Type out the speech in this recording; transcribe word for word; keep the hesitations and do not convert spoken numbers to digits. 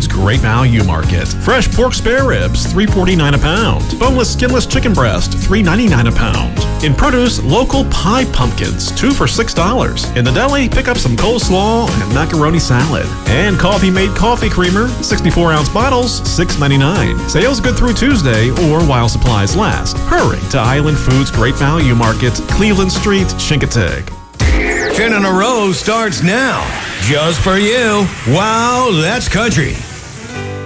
Foods Great Value Market. Fresh pork spare ribs, three forty-nine a pound. Boneless, skinless chicken breast, three ninety-nine a pound. In produce, local pie pumpkins, two for six dollars. In the deli, pick up some coleslaw and macaroni salad. And coffee-made coffee creamer, sixty-four ounce bottles, six ninety-nine. Sales good through Tuesday or while supplies last. Hurry to Island Foods Great Value Market, Cleveland Street, Chincoteague. ten in a row starts now. Just for you. Wow, that's country.